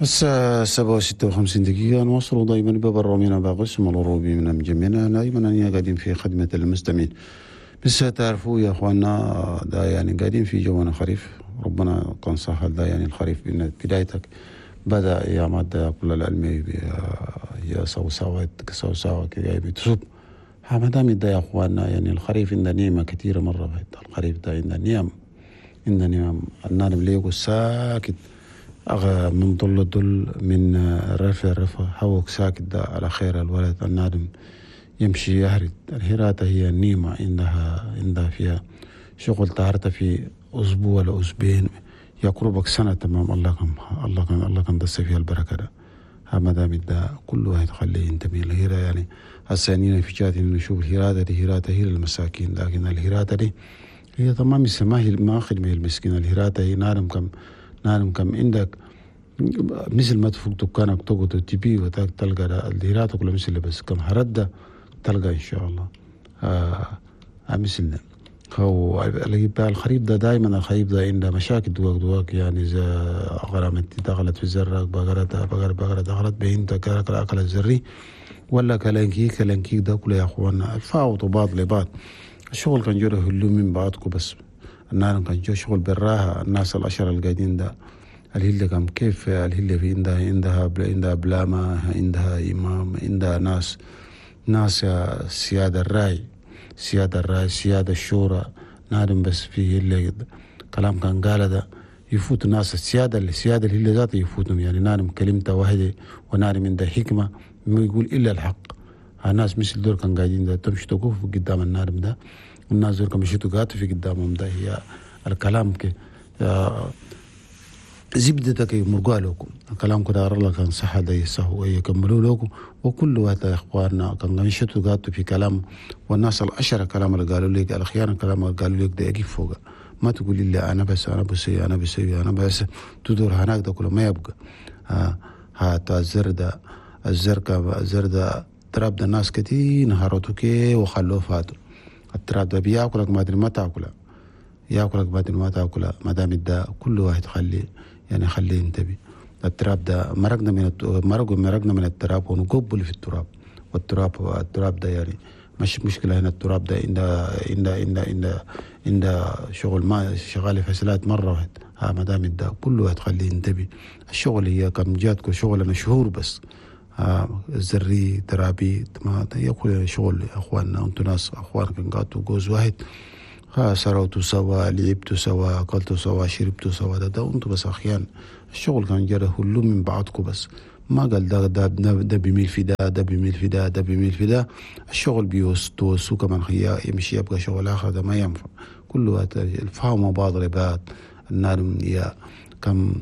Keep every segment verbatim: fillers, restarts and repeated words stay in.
الساعة سبعة وستة وخمسين دقيقة. نواصل دائما ببر من باقسم الغروبي من مجمعنا دائما أننا قاعدين في خدمة المستمعين. بس تعرفوا يا أخواننا دا يعني قاعدين في جونا خريف، ربنا كان سهل دا يعني الخريف بدايتك بدأ أيامات دا كل العلمي يا سو سوا سو سوا كده بتصب ما دام دا يا أخواننا يعني الخريف عندنا نعمة كثيرة مرة. الخريف دا عندنا نعم عندنا نعم النار ليقو ساكت أغا من ضل ضل من رفع رفع حوك ساكت دا على خير الولد النادم يمشي يهرد. الهراتة هي النيمة عندها عندها فيها شغل طهرت في أسبوع ولا أسبوعين يقربك سنة تمام. الله كم الله كم الله كم دس فيها البركة ده. هذا دام دا كل واحد خليه ينتبه الهرة يعني السنين في جات نشوف الهراتة دي هراتة هي المساكين، لكن الهراتة دي هي تمام ما هي ما خدمة المسكين. الهراتة هي نارم كم نارم كم عندك مثل ما تفوق دكانك تقعد تبي وتلقى الهراتة كلها مثل بس كم هردة تلقى إن شاء الله. آه مثلنا هو الخريف ده دائما الخريف ده عنده مشاكل دواك دواك يعني إذا غرامة دخلت في الزرق بقرة بقرة بقرة دخلت بهنت كرك أكل الزري ولا كلانكي كلانكي ده كله يا أخوانا فاوضوا بعض لبعض. الشغل كان جوره هلو من بعضكم بس النار كان جو شغل بالراحة. الناس العشرة القاعدين ده الهلة كم كيف الهلة في عندها عندها عندها بلامة عندها إمام عندها ناس ناس سيادة الرأي سيادة الرأي سيادة الشورى نادم بس فيه اللي كلام كان قال ده يفوت ناس السيادة السيادة اللي ذاته يفوتهم يعني نادم كلمته واحدة ونادم عنده حكمة ما يقول إلا الحق. الناس مثل دول كان قاعدين ده تمشي تقف قدام النادم ده والناس دول كان مشيتوا قاتوا في قدامهم ده. هي الكلام كي زبدتك يمرقوا لكم الكلام كده الله كان صح ده يسهو يكملوا لكم. وكل واحد يا اخواننا كان مشيتوا قاتوا في كلام والناس العشرة كلام اللي قالوا لك الاخيار كلام اللي قالوا لك ده يقف فوق. ما تقول لي انا بس انا بسوي انا بسوي انا بس تدور هناك ده كله ما يبقى. ها ها الزردة الزرقاء الزردة تراب ده الناس كتير نهارتو كي وخلوه فاتوا. التراب ده بياكلك ما ادري ما تاكله ياكلك ما ادري ما تاكله. ما دام ده كل واحد خليه يعني خليه ينتبه. التراب ده مرقنا من مرق مرقنا من التراب ونقبل في التراب. والتراب التراب ده يعني مش مشكلة هنا. التراب ده عنده عنده عنده عنده عنده شغل ما شغال فسلات مرة واحد. ها ما دام ده كل واحد خليه ينتبه. الشغل هي كم جاتكم شغل أنا شهور بس. ها الزري ترابي ما يقول شغل يا أخواننا أنتوا ناس أخوان كان قاتوا جوز واحد. ها سروتوا سوا لعبتوا سوا أكلتوا سوا شربتوا سوا ده, ده أنتوا بس أخيان. الشغل كان جرى كله من بعضكم بس ما قال ده ده ده بيميل في ده ده بيميل في ده ده بيميل في ده. الشغل بيوسطوا كمان خيا يمشي يبقى شغل آخر ده ما ينفع. كله الفهم بعض ربات النار يا كم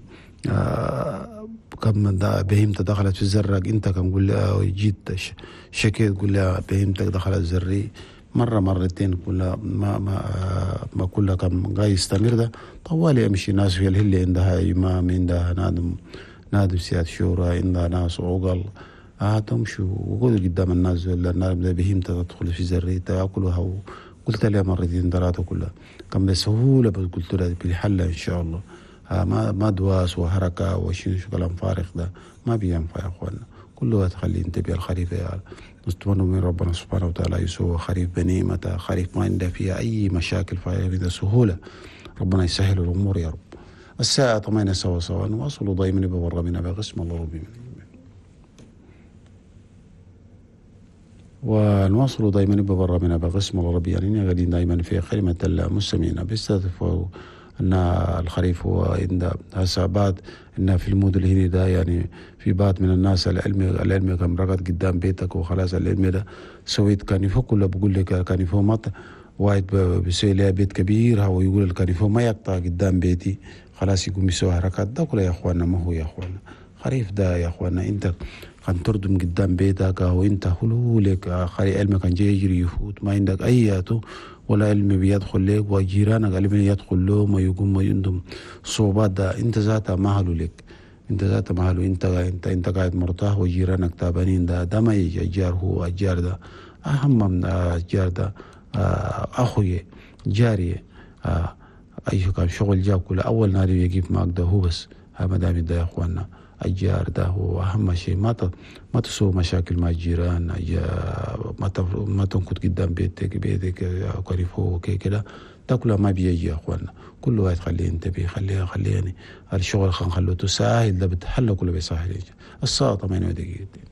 آه كم ده بهيمتك دخلت في الزرق انت كم قول لي جيت شكيت قول لي بهيمتك دخلت الزري مرة مرتين كلها ما ما ما كلها كم قاعد يستمر ده طوالي يمشي ناس في الهلة عندها إمام عندها نادم نادم سياد شورى عندها ناس عقل آه تمشوا وقولوا قدام الناس ولا النادم ده بهيمتك تدخل في زري تاكلها. قلت لها مرتين ثلاثة كلها كم بسهولة بس قلت لها بالحل إن شاء الله. آه ما ما دواس وحركة وشين شو كلام فارغ ده ما بينفع يا أخوانا. كل واحد خليه ينتبه الخريف يا نستمنى من ربنا سبحانه وتعالى يسوع خريف بنيمة خريف ما عنده فيها أي مشاكل فيها سهولة. ربنا يسهل الأمور يا رب. الساعة ثمانية سوا سوا نواصل دائما ببر من بقسم الله ربي ونواصل دائما ببر من بقسم الله ربي يعني قاعدين دائما في خدمة المستمعين بيستضيفوا أن الخريف هو عند هسه بعد إن في المدن هنا ده يعني في بعض من الناس العلم العلم كم رقد قدام بيتك وخلاص العلم ده سويت كانيفو كله بقول لك كانيفو مط واحد بيسوي لها بيت كبير هو يقول الكانيفو ما يقطع قدام بيتي خلاص يقوم يسوي حركات ده كله يا أخوانا. ما هو يا أخوانا خريف ده يا أخوانا أنت كان تردم قدام بيتك وأنت هلولك خري علمك كان جاي يجري يفوت ما عندك أياته ولا علم بيدخل لك وجيرانك علم يدخل لهم ويقوم ويندم صوبات ده أنت ذاتها مهلو لك. أنت ذاتها مهلو أنت أنت أنت قاعد مرتاح وجيرانك تابانين ده ده ما يجي الجار هو الجار ده أهم من الجار ده أخوي جاري اي كان شغل جاب كله اول نادي يجيب معك ده هو بس. ها ما دام ده يا اخواننا الجار ده هو اهم شيء. ما ت... ما تسوي مشاكل مع الجيران، ما ت... ما تنكت قدام بيتك بيتك قريب هو كي كده، ده كله ما بيجي يا اخواننا. كل واحد خليه ينتبه، خليه خليه يعني الشغل خليه تسهل، ده بتحل كله بيسهل. الساعه ثمانية دقيقة.